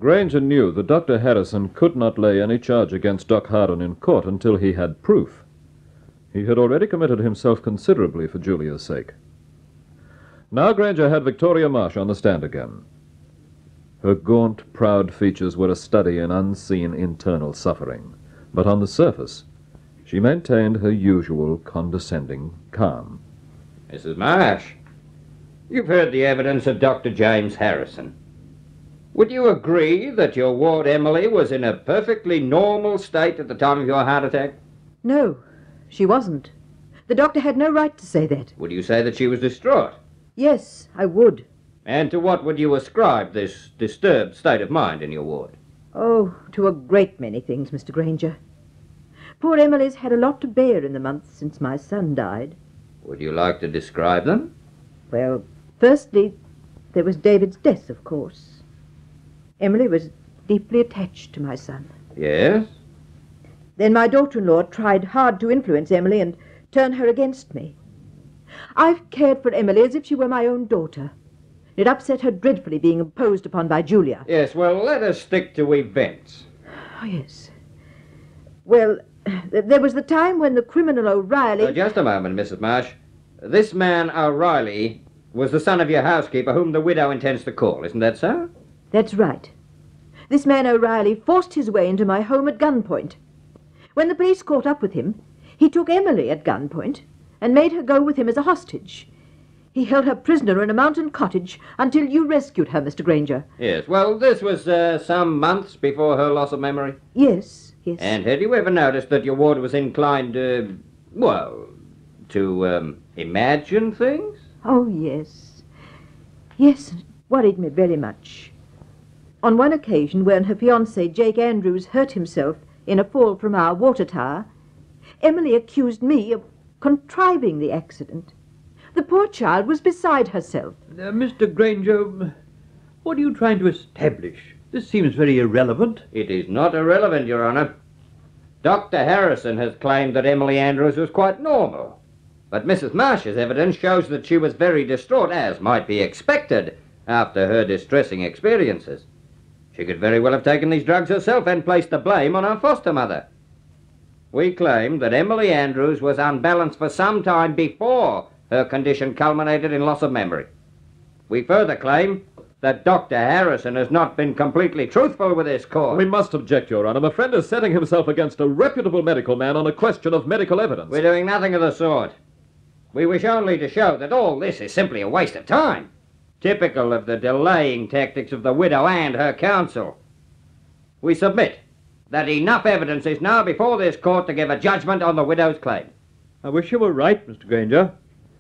Granger knew that Dr. Harrison could not lay any charge against Doc Harden in court until he had proof. He had already committed himself considerably for Julia's sake. Now Granger had Victoria Marsh on the stand again. Her gaunt, proud features were a study in unseen internal suffering, but on the surface, she maintained her usual condescending calm. Mrs. Marsh, you've heard the evidence of Dr. James Harrison. Would you agree that your ward Emily was in a perfectly normal state at the time of your heart attack? No, she wasn't. The doctor had no right to say that. Would you say that she was distraught? Yes, I would. And to what would you ascribe this disturbed state of mind in your ward? Oh, to a great many things, Mr. Granger. Poor Emily's had a lot to bear in the months since my son died. Would you like to describe them? Well, firstly, there was David's death, of course. Emily was deeply attached to my son. Yes? Then my daughter-in-law tried hard to influence Emily and turn her against me. I've cared for Emily as if she were my own daughter. It upset her dreadfully being imposed upon by Julia. Yes, well, let us stick to events. Oh, yes. Well, there was the time when the criminal O'Reilly... Just a moment, Mrs. Marsh. This man O'Reilly was the son of your housekeeper whom the widow intends to call, isn't that so? That's right. This man O'Reilly forced his way into my home at gunpoint. When the police caught up with him, he took Emily at gunpoint and made her go with him as a hostage. He held her prisoner in a mountain cottage until you rescued her, Mr. Granger. Yes, well, this was some months before her loss of memory. Yes, yes. And had you ever noticed that your ward was inclined, to imagine things? Oh, yes. Yes, it worried me very much. On one occasion, when her fiancé, Jake Andrews, hurt himself in a fall from our water tower, Emily accused me of contriving the accident. The poor child was beside herself. Mr. Granger, what are you trying to establish? This seems very irrelevant. It is not irrelevant, Your Honor. Dr. Harrison has claimed that Emily Andrews was quite normal. But Mrs. Marsh's evidence shows that she was very distraught, as might be expected, after her distressing experiences. She could very well have taken these drugs herself and placed the blame on her foster mother. We claim that Emily Andrews was unbalanced for some time before her condition culminated in loss of memory. We further claim that Dr. Harrison has not been completely truthful with this court. We must object, Your Honor. My friend is setting himself against a reputable medical man on a question of medical evidence. We're doing nothing of the sort. We wish only to show that all this is simply a waste of time, typical of the delaying tactics of the widow and her counsel. We submit that enough evidence is now before this court to give a judgment on the widow's claim. I wish you were right, Mr. Granger.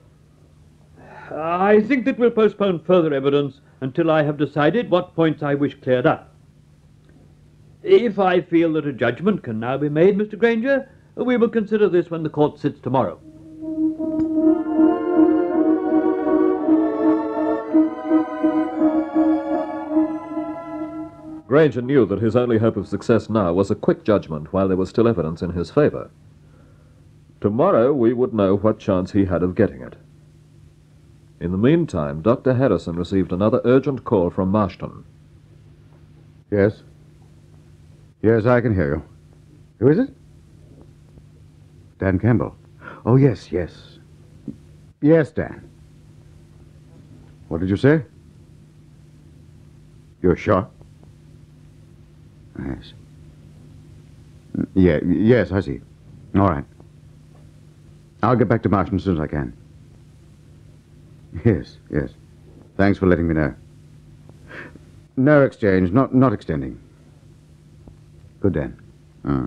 I think that we'll postpone further evidence until I have decided what points I wish cleared up. If I feel that a judgment can now be made, Mr. Granger, we will consider this when the court sits tomorrow. Granger knew that his only hope of success now was a quick judgment while there was still evidence in his favor. Tomorrow we would know what chance he had of getting it. In the meantime, Dr. Harrison received another urgent call from Marshton. Yes? Yes, I can hear you. Who is it? Dan Campbell. Oh, yes. Yes, Dan. What did you say? You're sure? Yes. Yes, I see. All right. I'll get back to Marshton as soon as I can. Yes. Thanks for letting me know. No exchange, not extending. Good, Dan.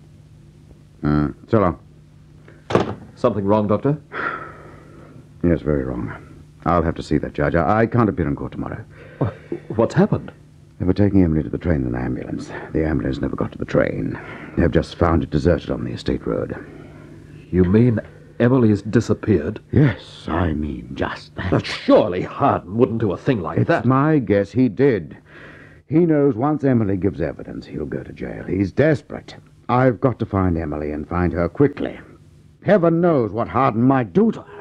So long. Something wrong, Doctor? Yes, very wrong. I'll have to see that judge. I can't appear in court tomorrow. What's happened? They were taking Emily to the train in an ambulance. The ambulance never got to the train. They've just found it deserted on the estate road. You mean Emily's disappeared? Yes, I mean just that. But surely Harden wouldn't do a thing like that. It's my guess he did. He knows once Emily gives evidence, he'll go to jail. He's desperate. I've got to find Emily and find her quickly. Heaven knows what Harden might do to her.